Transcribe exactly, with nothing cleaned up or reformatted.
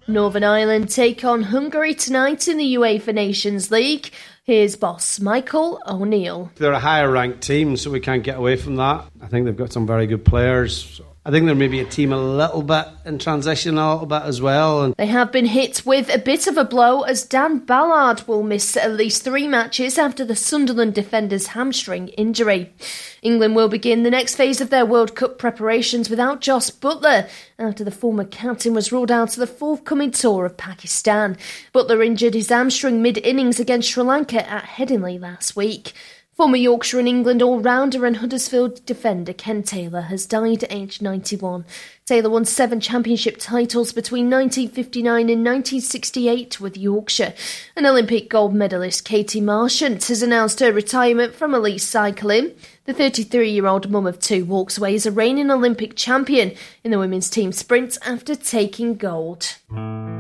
Northern Ireland take on Hungary tonight in the UEFA Nations League. Here's boss Michael O'Neill. They're a higher ranked team, so we can't get away from that. I think they've got some very good players. I think they're maybe a team a little bit in transition a little bit as well. And they have been hit with a bit of a blow as Dan Ballard will miss at least three matches after the Sunderland defender's hamstring injury. England will begin the next phase of their World Cup preparations without Jos Buttler after the former captain was ruled out of the forthcoming tour of Pakistan. Buttler injured his hamstring mid-innings against Sri Lanka at Headingley last week. Former Yorkshire and England all-rounder and Huddersfield defender Ken Taylor has died at age ninety-one. Taylor won seven championship titles between nineteen fifty-nine and nineteen sixty-eight with Yorkshire. And Olympic gold medalist Katie Marchant has announced her retirement from elite cycling. The thirty-three-year-old mum of two walks away as a reigning Olympic champion in the women's team sprint after taking gold.